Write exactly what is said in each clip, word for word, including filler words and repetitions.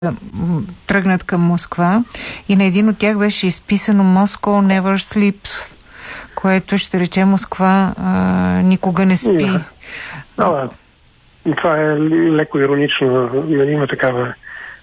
тръгнат към Москва и на един от тях беше изписано Moscow never sleeps, което ще рече Москва а, никога не спи. Да, това е леко иронично, нали, има такава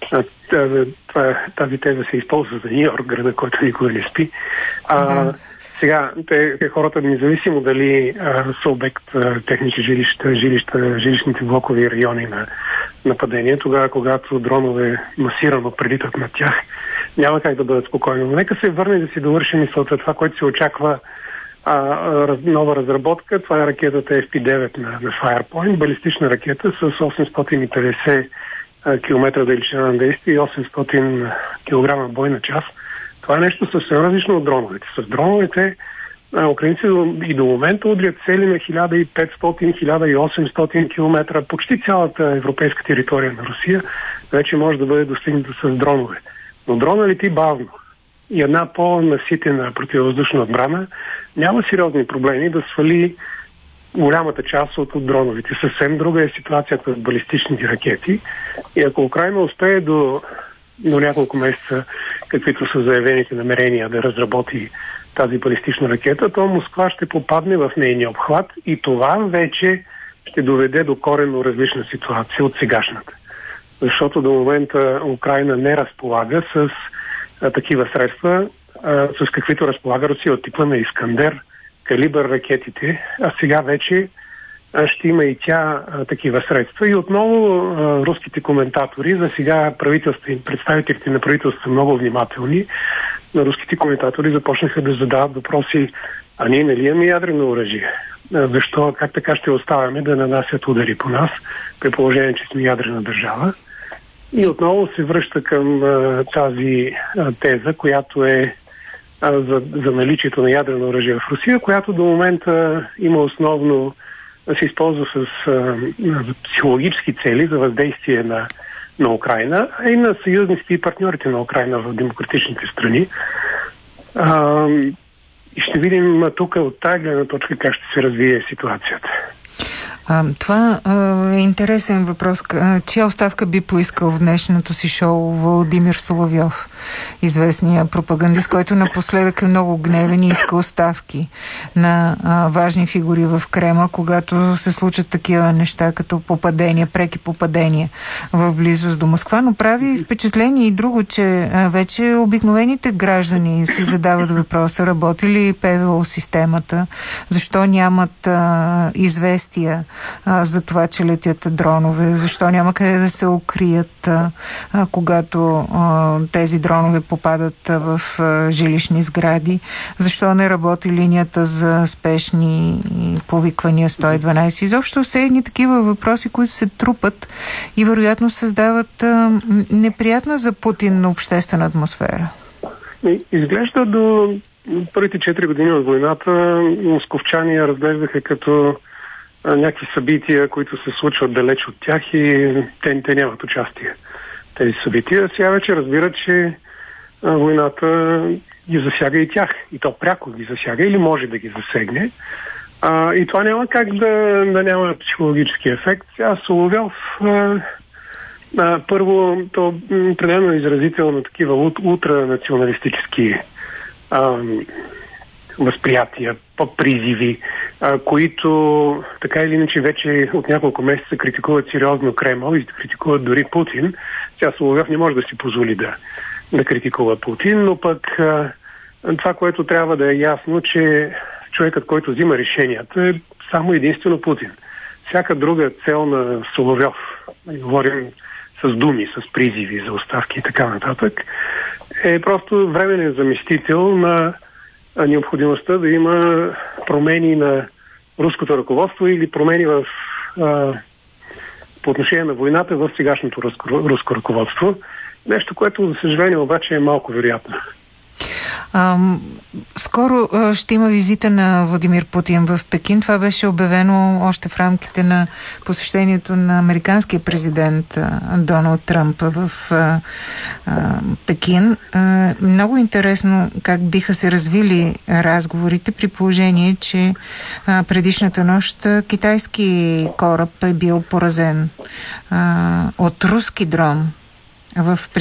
това, тази теза се използва за Нью-Йорк, града, който никога не спи. А, да. Сега, те, те хората, независимо дали а, са обект а, техните жилища, жилища, жилищните блокови райони на нападение, тогава, когато дронове масирано прилитат над тях, няма как да бъдат спокойни. Но нека се върне да си довърши мисълта. Това, което се очаква а, а, нова разработка, това е ракетата Еф Пи девет на, на Firepoint, балистична ракета с осемстотин и петдесет километра далечина на действие и осемстотин килограма бойна част. Това е нещо съвсем различно от дроновете. С дроновете украинци и до момента удрят цели на хиляда и петстотин - хиляда и осемстотин километра. Почти цялата европейска територия на Русия вече може да бъде достигната с дронове. Но дрона лети бавно. И една по-наситена противовъздушна отбрана няма сериозни проблеми да свали голямата част от, от дроновите. Съвсем друга е ситуацията с балистичните ракети. И ако Украина успее до, до няколко месеца, каквито са заявените намерения да разработи тази балистична ракета, то Москва ще попадне в нейния обхват и това вече ще доведе до коренно различна ситуация от сегашната. Защото до момента Украина не разполага с а, такива средства, а, с каквито разполага Русия от типа на Искандер, калибър ракетите, а сега вече а, ще има и тя а, такива средства. И отново а, руските коментатори, за сега правителство, представителите на правителството са много внимателни, на руските коментатори започнаха да задават въпроси: а ние нали имаме ядрено оръжие? Защо, как така ще оставяме да нанасят удари по нас, при положение, че сме ядрена държава? И отново се връща към а, тази а, теза, която е а, за, за наличието на ядрено оръжие в Русия, която до момента има основно, се използва с а, за психологически цели за въздействие на на Украина, а и на съюзниците и партньорите на Украина в демократичните страни. А, и ще видим тук от тази гледна точка как ще се развие ситуацията. А, това а, е интересен въпрос. Чия оставка би поискал в днешното си шоу Владимир Соловйов, известният пропагандист, който напоследък е много гневен и иска оставки на а, важни фигури в Кремъл, когато се случат такива неща, като попадения, преки попадения в близост до Москва. Но прави впечатление и друго, че а, вече обикновените граждани си задават въпроса: работи ли ПВО системата, защо нямат а, известия А, за това, че летят дронове, защо няма къде да се укрият, а, а, когато а, тези дронове попадат а, в а, жилищни сгради, защо не работи линията за спешни повиквания сто и дванайсет. Изобщо все едни такива въпроси, които се трупат и вероятно създават а, неприятна за Путин обществена атмосфера. Изглежда до първите четири години от войната московчани я разглеждаха като някакви събития, които се случват далеч от тях и те, те нямат участие в тези събития. Сега вече разбират, че а, войната ги засяга и тях. И то пряко ги засяга или може да ги засегне. А, и това няма как да, да няма психологически ефект. Сега Соловйов а, а, първо, то определено изразител на такива ултранационалистически а, възприятия, призиви, а, които така или иначе вече от няколко месеца критикуват сериозно Кремъл и критикуват дори Путин. Сега Соловйов не може да си позволи да, да критикува Путин, но пък а, това, което трябва да е ясно, че човекът, който взима решенията, е само единствено Путин. Всяка друга цел на Соловйов, говорим с думи, с призиви за оставки и така нататък, е просто временен заместител на необходимостта да има промени на руското ръководство или промени в, а, по отношение на войната в сегашното руско, руско ръководство. Нещо, което, за съжаление, обаче е малко вероятно. А, скоро а, ще има визита на Владимир Путин в Пекин. Това беше обявено още в рамките на посещението на американския президент а, Доналд Тръмп в а, а, Пекин. А, много интересно как биха се развили разговорите, при положение, че а, предишната нощ китайски кораб е бил поразен а, от руски дрон в